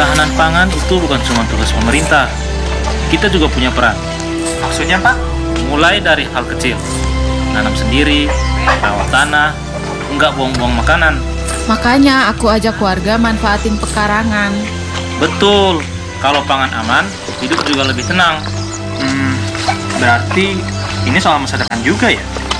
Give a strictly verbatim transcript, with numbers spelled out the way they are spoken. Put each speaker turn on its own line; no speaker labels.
Ketahanan pangan itu bukan cuma tugas pemerintah. Kita juga punya peran.
Maksudnya, Pak?
Mulai dari hal kecil. Nanam sendiri, rawat tanah, enggak buang-buang makanan.
Makanya aku ajak warga manfaatin pekarangan.
Betul, kalau pangan aman, hidup juga lebih tenang.
Hmm, berarti ini soal masa depan juga ya?